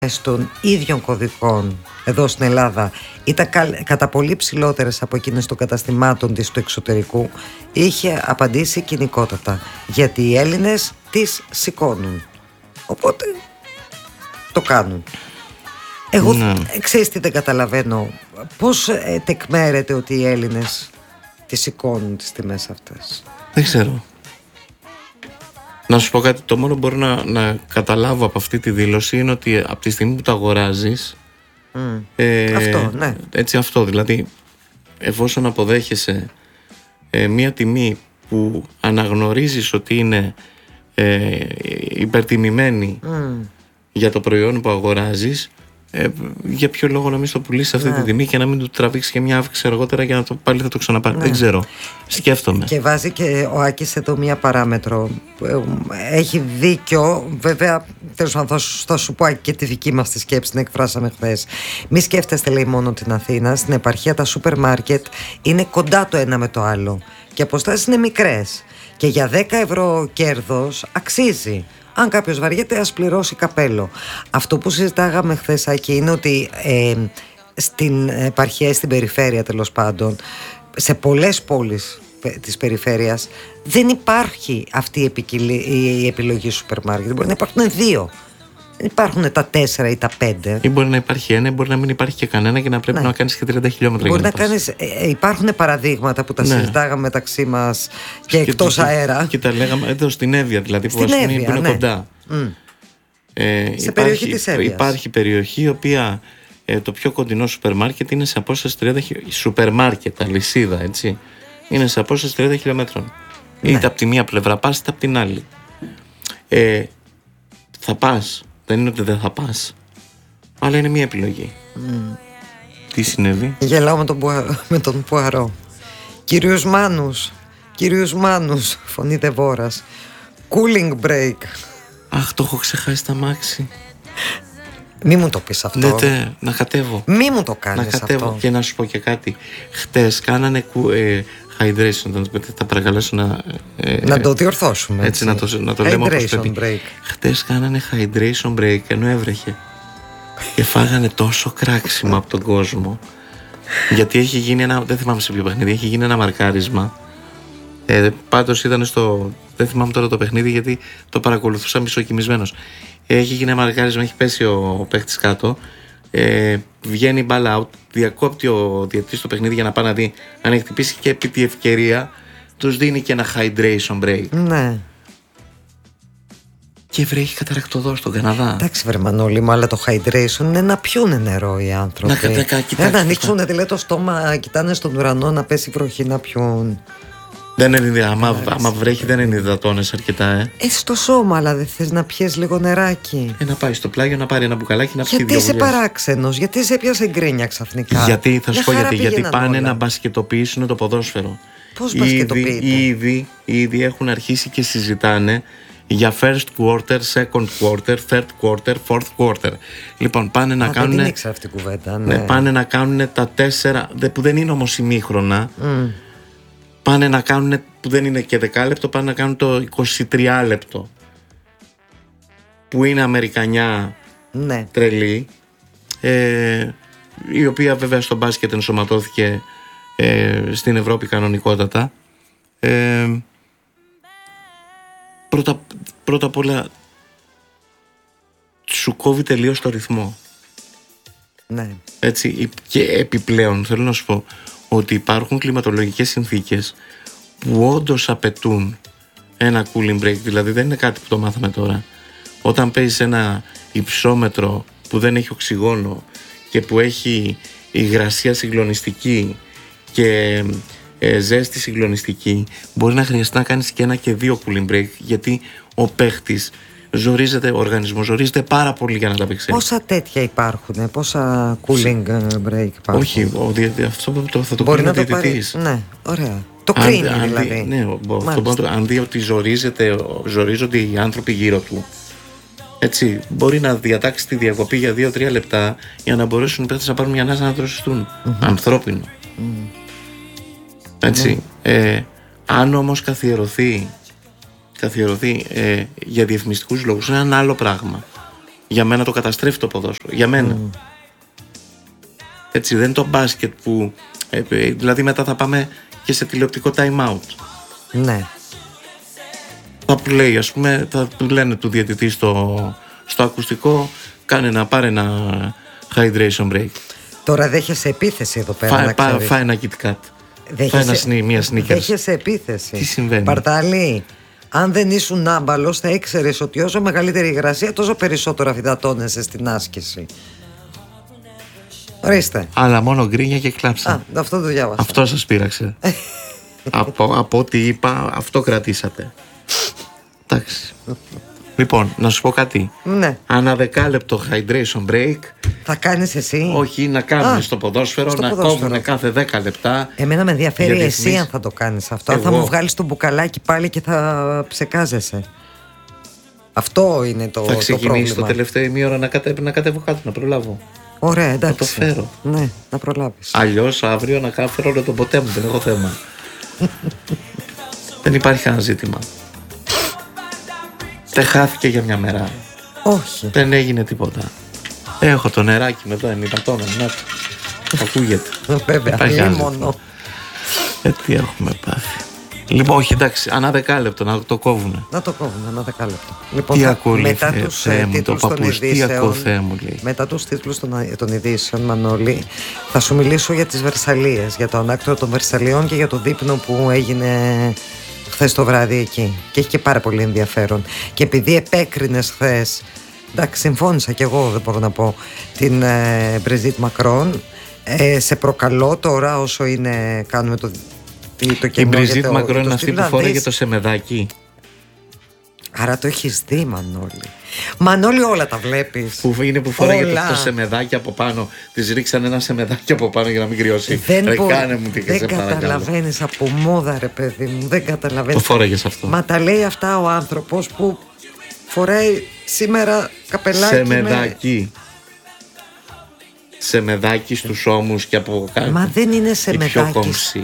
των ίδιων κωδικών εδώ στην Ελλάδα ήταν κατά πολύ ψηλότερες από εκείνες των καταστημάτων της του εξωτερικού, είχε απαντήσει κοινικότατα, γιατί οι Έλληνες τις σηκώνουν, οπότε το κάνουν. Εγώ ξέρεις τι δεν καταλαβαίνω, πώς τεκμέρεται ότι οι Έλληνες τις σηκώνουν τις τιμές αυτές? Δεν ξέρω. Να σου πω κάτι, το μόνο που μπορώ να καταλάβω από αυτή τη δήλωση είναι ότι από τη στιγμή που το αγοράζεις αυτό, ναι. Έτσι, αυτό δηλαδή, εφόσον αποδέχεσαι μία τιμή που αναγνωρίζεις ότι είναι υπερτιμημένη για το προϊόν που αγοράζεις, για ποιο λόγο να μην στο πουλήσεις αυτή τη τιμή και να μην του τραβήξεις και μια αύξηση αργότερα για να πάλι θα το ξαναπάρει? Δεν ξέρω. Σκέφτομαι. Και βάζει και ο Άκης εδώ μια παράμετρο. Έχει δίκιο. Βέβαια, τέλος πάντων, θα σου πω και τη δική μας τη σκέψη, την εκφράσαμε χθες. Μη σκέφτεστε, λέει, μόνο την Αθήνα. Στην επαρχία τα σούπερ μάρκετ είναι κοντά το ένα με το άλλο. Και οι αποστάσεις είναι μικρές. Και για 10 ευρώ κέρδος αξίζει. Αν κάποιος βαριέται, ας πληρώσει καπέλο. Αυτό που συζητάγαμε χθες, Άκη, είναι ότι στην επαρχία, στην περιφέρεια τέλος πάντων, σε πολλές πόλεις της περιφέρειας δεν υπάρχει αυτή η επιλογή σούπερ μάρκετ. Μπορεί να υπάρχουν 2. Δεν υπάρχουν τα 4 ή τα 5. Ή μπορεί να υπάρχει ένα, ή μπορεί να μην υπάρχει και κανένα και να πρέπει να κάνεις και 30 χιλιόμετρα. Μπορεί να κάνεις. Υπάρχουν παραδείγματα που τα συζητάγαμε μεταξύ μας και εκτός αέρα. Και τα λέγαμε εδώ στην Εύβοια, δηλαδή, που είναι κοντά. Σε περιοχή της Εύβοιας. Υπάρχει περιοχή η οποία το πιο κοντινό σούπερ μάρκετ είναι σε απόσταση 30 χιλιόμετρων. Σούπερ μάρκετ, αλυσίδα, έτσι. Είναι σε απόσταση 30 χιλιόμετρων. Είτε από τη μία πλευρά πας, είτε από την άλλη. Θα πας. Δεν είναι ότι δεν θα πας, αλλά είναι μια επιλογή. Τι συνέβη? Γελάω με τον Πουαρό. Κύριος Μάνους, φωνή Δεβόρας. Cooling break. Αχ, το έχω ξεχάσει στα μάξι. Μη μου το πεις αυτό. Λέτε να κατέβω. Μη μου το κάνεις αυτό. Να κατέβω. Και να σου πω και κάτι. Χτες κάνανε hydration. Θα παρακαλέσω να το διορθώσουμε. Έτσι να το λέμε όπως πρέπει. Χτες κάνανε hydration break ενώ έβρεχε. Και φάγανε τόσο κράξιμο από τον κόσμο. Γιατί έχει γίνει ένα. Δεν θυμάμαι σε ποιο παιχνίδι. Έχει γίνει ένα μαρκάρισμα. Πάντως ήταν στο. Δεν θυμάμαι τώρα το παιχνίδι γιατί το παρακολουθούσα μισοκοιμισμένος. Έχει γίνει ένα μαρκάρισμα. Έχει πέσει ο παίχτης κάτω. Βγαίνει η μπάλα out. Διακόπτει ο διαιτητής το παιχνίδι για να πάει να δει αν έχει χτυπήσει, και επί τη ευκαιρία τους δίνει και ένα hydration break. Ναι. Και βρέχει καταρακτοδό στον Καναδά. Εντάξει, βρε Μανώλη μου, αλλά το hydration είναι να πιούνε νερό οι άνθρωποι. Να ανοίξουν δηλαδή το στόμα, κοιτάνε στον ουρανό να πέσει βροχή να πιούν. Δεν είναι, άμα βρέχει δεν είναι υδατώνες αρκετά, στο σώμα, αλλά δεν θες να πιες λίγο νεράκι? Να πάει στο πλάγιο να πάρει ένα μπουκαλάκι να πιει. Γιατί είσαι παράξενος, γιατί σε έπιασε γκρίνια ξαφνικά? Γιατί, θα σου πω γιατί πάνε να μπασκετοποιήσουν το ποδόσφαιρο. Πώς μπασκετοποιείται? Ήδη έχουν αρχίσει και συζητάνε για first quarter, second quarter, third quarter, fourth quarter. Λοιπόν, πάνε να κάνουν. Δεν ήξερα αυτή η κουβέντα. Ναι. Πάνε να κάνουν τα 4, που δεν είναι όμως ημίχρονα. Πάνε να κάνουν, που δεν είναι και 10 λεπτό, πάνε να κάνουν το 23 λεπτό. Που είναι Αμερικανιά τρελή. Η οποία βέβαια στο μπάσκετ ενσωματώθηκε στην Ευρώπη κανονικότατα. Πρώτα απ' όλα σου κόβει τελείως το ρυθμό. Ναι. Έτσι, και επιπλέον θέλω να σου πω ότι υπάρχουν κλιματολογικές συνθήκες που όντως απαιτούν ένα cooling break. Δηλαδή δεν είναι κάτι που το μάθαμε τώρα. Όταν παίζεις ένα υψόμετρο που δεν έχει οξυγόνο και που έχει υγρασία συγκλονιστική και ζέστη συγκλονιστική, μπορεί να χρειαστεί να κάνεις και 1 και 2 cooling break, γιατί ο παίχτης ζορίζεται, ο οργανισμός ζορίζεται πάρα πολύ για να τα παίξει. Πόσα τέτοια υπάρχουν, πόσα cooling break υπάρχουν? Όχι, αυτό θα το πει ο διαιτητής. Ναι, ωραία. Το κρίνει δηλαδή. Ναι, αν δει ότι ζορίζονται οι άνθρωποι γύρω του, έτσι, μπορεί να διατάξει τη διακοπή για 2-3 λεπτά για να μπορέσουν οι παίκτες να πάρουν μια ανάσα να δροσιστούν. Ανθρώπινο. Έτσι. Αν όμως καθιερωθεί για διαφημιστικούς λόγους, είναι ένα άλλο πράγμα. Για μένα το καταστρέφει το ποδόσφαιρο. Για μένα. Έτσι, δεν είναι το μπάσκετ που. Δηλαδή μετά θα πάμε και σε τηλεοπτικό time out. Ναι. Θα που λέει, ας πούμε, θα του λένε του διαιτητή στο ακουστικό, πάρε ένα hydration break. Τώρα δέχεσαι επίθεση εδώ πέρα. Φάει ένα Kit Kat. Φάει μια sneakers. Δέχεσαι επίθεση. Τι συμβαίνει? Παρτάλη, αν δεν ήσουν άμπαλος, θα ήξερες ότι όσο μεγαλύτερη υγρασία, τόσο περισσότερο αφυδατώνεσαι στην άσκηση. Ορίστε. Αλλά μόνο γκρίνια και κλάψα. Αυτό το διάβασα. Αυτό σας πείραξε. από ό,τι είπα, αυτό κρατήσατε. Εντάξει. Λοιπόν, να σου πω κάτι. Ναι. Ανά δεκάλεπτο hydration break. Θα κάνεις εσύ? Όχι, να κάνουμε στο ποδόσφαιρο, να κόβουν κάθε 10 λεπτά. Εμένα με ενδιαφέρει εσύ αν θα το κάνεις αυτό. Αν θα μου βγάλεις το μπουκαλάκι πάλι και θα ψεκάζεσαι. Αυτό είναι το πρόβλημα. Θα ξεκινήσει το τελευταίο ημίωρο να κατέβω κάτω, να προλάβω. Ωραία, εντάξει. Θα το φέρω. Ναι, να προλάβεις. Αλλιώς αύριο να φέρω όλο τον ποτέ μου, δεν έχω θέμα. Δεν υπάρχει κανένα ζήτημα. Δεν χάθηκε για μια μέρα. Όχι. Δεν έγινε τίποτα. Έχω το νεράκι με εδώ, ενυπατώνα. Ακούγεται. Βέβαια, λίμωνο. Τι έχουμε πάθει. Λοιπόν, όχι, εντάξει, ανά δεκάλεπτο να το κόβουνε. Να το κόβουνε, ανά δεκάλεπτο. Λοιπόν, τι ακούει, μετά τους τίτλους των ειδήσεων, μετά τους τίτλους των ειδήσεων, Μανώλη, θα σου μιλήσω για τις Βερσαλίες, για το ανάκτορο των Βερσαλιών και για το δείπνο που έγινε χθες το βράδυ εκεί. Και έχει και πάρα πολύ ενδιαφέρον. Και επειδή επέκρινες χθες, εντάξει, συμφώνησα κι εγώ, δεν μπορώ να πω, την Μπριζίτ Μακρόν, σε προκαλώ τώρα όσο είναι, κάνουμε το η Μπριζίτ Μακρόν είναι αυτή που φόρεγε το σεμεδάκι. Άρα το έχεις δει, Μανώλη. Μανώλη, όλα τα βλέπεις. Που είναι που φόρεγε το σεμεδάκι από πάνω. Της ρίξαν ένα σεμεδάκι από πάνω για να μην κρυώσει. Δεν καταλαβαίνεις από μόδα, ρε παιδί μου. Δεν καταλαβαίνεις. Το φόρεγες αυτό. Μα τα λέει αυτά ο άνθρωπος που φοράει σήμερα καπελάκι. Σεμεδάκι. Σεμεδάκι στους ώμους και από κάτω. Μα δεν είναι σεμεδάκι. Πιο κομψή.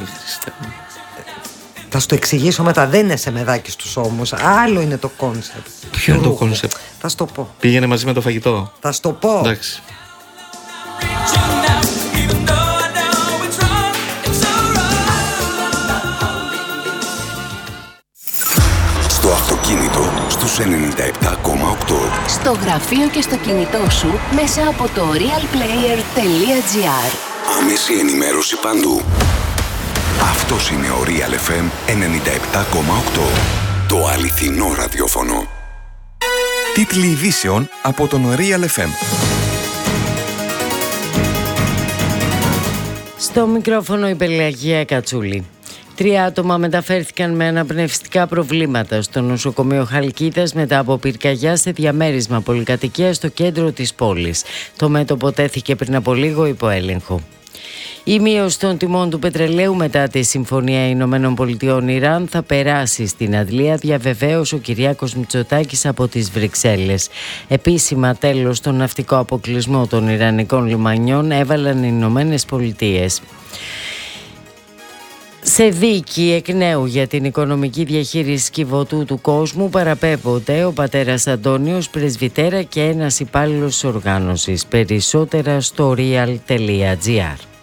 Θα σου το εξηγήσω μετά. Δεν είναι σεμεδάκι στους ώμους. Άλλο είναι το κόνσεπτ. Ποιο είναι το κόνσεπτ? Θα σου το πω. Πήγαινε μαζί με το φαγητό. Θα σου το πω. Εντάξει. Στο αυτοκίνητο στους 97,8. Στο γραφείο και στο κινητό σου μέσα από το realplayer.gr. Άμεση ενημέρωση παντού. Αυτός είναι ο Real FM 97,8. Το αληθινό ραδιόφωνο. Τίτλοι ειδήσεων από τον Real FM. Στο μικρόφωνο η Πελαγία Κατσούλη. 3 άτομα μεταφέρθηκαν με αναπνευστικά προβλήματα στο νοσοκομείο Χαλκίδας μετά από πυρκαγιά σε διαμέρισμα πολυκατοικίας στο κέντρο της πόλης. Το μέτωπο τέθηκε πριν από λίγο υπό έλεγχο. Η μείωση των τιμών του πετρελαίου μετά τη Συμφωνία Ηνωμένων Πολιτειών-Ιράν θα περάσει στην Αντλία, διαβεβαίωσε ο Κυριάκος Μητσοτάκης από τις Βρυξέλλες. Επίσημα τέλος στον ναυτικό αποκλεισμό των Ιρανικών λιμανιών έβαλαν οι Ηνωμένες Πολιτείες. Σε δίκη εκ νέου για την οικονομική διαχείριση κυβωτού του κόσμου παραπέμπονται ο πατέρας Αντώνιος, πρεσβυτέρα και ένας υπάλληλος της οργάνωσης. Περισσότερα στο real.gr.